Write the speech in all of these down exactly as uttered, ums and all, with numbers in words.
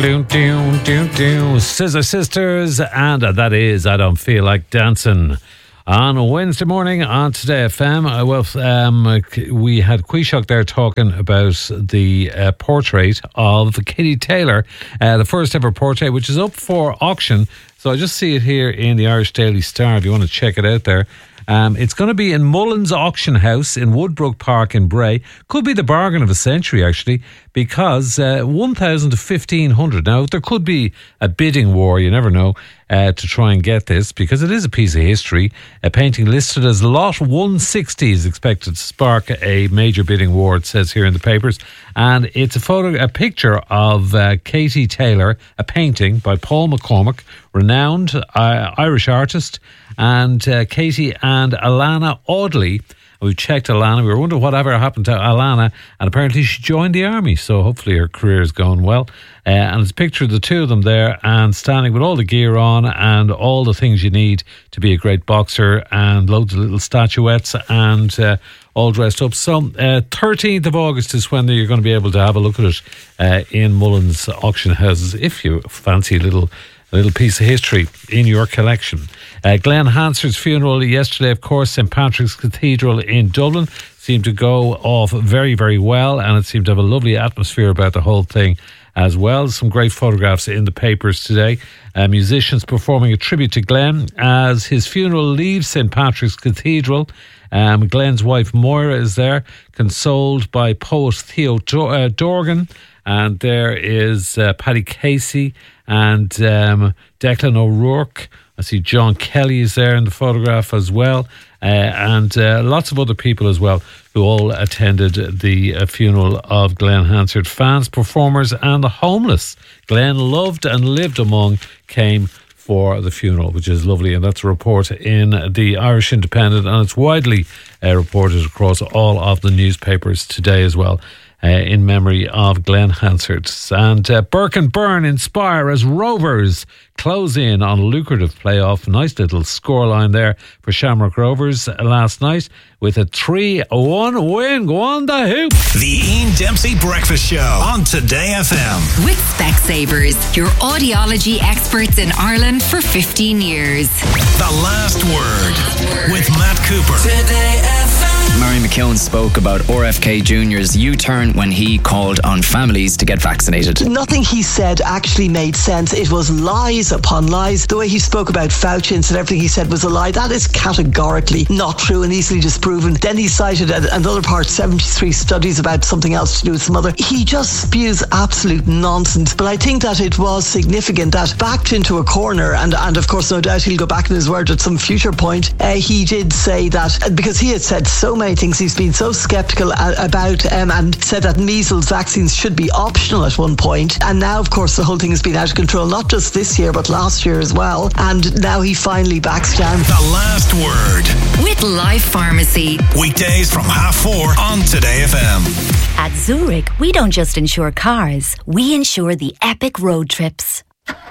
Doom, doom, doom, doom. Scissor Sisters, and that is I Don't Feel Like Dancing. On Wednesday morning on Today F M, uh, well, um, we had Quishok there talking about the uh, portrait of Katie Taylor, uh, the first ever portrait, which is up for auction. So I just see it here in the Irish Daily Star if you want to check it out there. Um, it's going to be in Mullins Auction House in Woodbrook Park in Bray. Could be the bargain of a century, actually, because uh, one thousand to fifteen hundred. Now, there could be a bidding war, you never know, uh, to try and get this, because it is a piece of history. A painting listed as Lot one sixty is expected to spark a major bidding war, it says here in the papers. And it's a photo, a picture of uh, Katie Taylor, a painting by Paul McCormick, renowned uh, Irish artist, and uh, Katie and Alana Audley. We checked Alana. We were wondering whatever happened to Alana, and apparently she joined the army, so hopefully her career is going well. Uh, and it's a picture of the two of them there, and standing with all the gear on and all the things you need to be a great boxer, and loads of little statuettes, and uh, all dressed up. So uh, thirteenth of August is when you're going to be able to have a look at it uh, in Mullins Auction Houses, if you fancy a little A little piece of history in your collection. Uh, Glenn Hansard's funeral yesterday, of course, Saint Patrick's Cathedral in Dublin, seemed to go off very, very well, and it seemed to have a lovely atmosphere about the whole thing as well. Some great photographs in the papers today. Uh, musicians performing a tribute to Glenn as his funeral leaves Saint Patrick's Cathedral. Um, Glenn's wife Moira is there, consoled by poet Theo Dor- uh, Dorgan. And there is uh, Paddy Casey and um, Declan O'Rourke. I see John Kelly is there in the photograph as well. Uh, and uh, lots of other people as well who all attended the uh, funeral of Glenn Hansard. Fans, performers and the homeless Glenn loved and lived among came for the funeral, which is lovely. And that's a report in the Irish Independent, and it's widely uh, reported across all of the newspapers today as well. Uh, in memory of Glenn Hansard. And uh, Burke and Byrne inspire as Rovers close in on a lucrative playoff. Nice little scoreline there for Shamrock Rovers last night with a three one win. Go on the hoop. The Ian Dempsey Breakfast Show on Today F M. With Specsavers, your audiology experts in Ireland for fifteen years. The Last Word with Matt Cooper. Today F M. Murray McKeown spoke about R F K Junior's U-turn when he called on families to get vaccinated. Nothing he said actually made sense. It was lies upon lies. The way he spoke about Fauci and said everything he said was a lie, that is categorically not true and easily disproven. Then he cited another part, seventy-three studies about something else to do with some other. He just spews absolute nonsense. But I think that it was significant that, backed into a corner, and, and of course no doubt he'll go back in his word at some future point, uh, he did say that, because he had said so many things he's been so sceptical about, um, and said that measles vaccines should be optional at one point, and now of course the whole thing has been out of control, not just this year but last year as well, and now he finally backs down. The Last Word with Life Pharmacy, weekdays from half four on Today F M. At Zurich, we don't just insure cars, we insure the epic road trips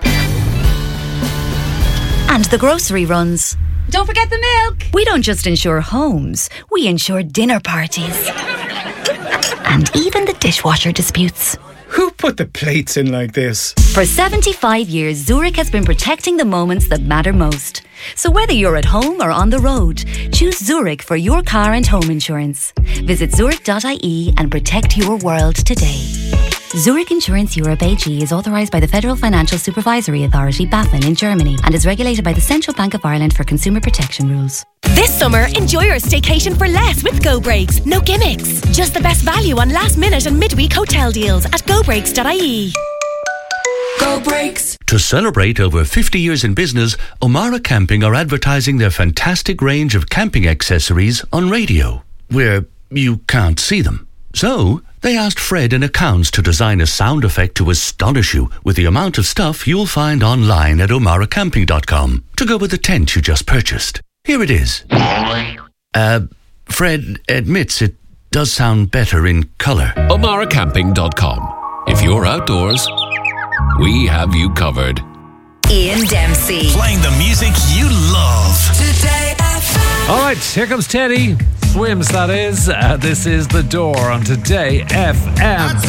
and the grocery runs. Don't forget the milk. We don't just insure homes, we insure dinner parties. And even the dishwasher disputes. Who put the plates in like this? For seventy-five years, Zurich has been protecting the moments that matter most. So whether you're at home or on the road, choose Zurich for your car and home insurance. Visit zurich dot I E and protect your world today. Zurich Insurance Europe A G is authorised by the Federal Financial Supervisory Authority, BaFin, in Germany, and is regulated by the Central Bank of Ireland for consumer protection rules. This summer, enjoy your staycation for less with Go Breaks. No gimmicks. Just the best value on last minute and midweek hotel deals at go breaks dot I E. Go Breaks. To celebrate over fifty years in business, O'Mara Camping are advertising their fantastic range of camping accessories on radio, where you can't see them. So they asked Fred in accounts to design a sound effect to astonish you with the amount of stuff you'll find online at omara camping dot com to go with the tent you just purchased. Here it is. Uh, Fred admits it does sound better in colour. omara camping dot com. If you're outdoors, we have you covered. Ian Dempsey. Playing the music you love. Today F M. All right, here comes Teddy. Swims, that is. Uh, this is The Door on Today F M.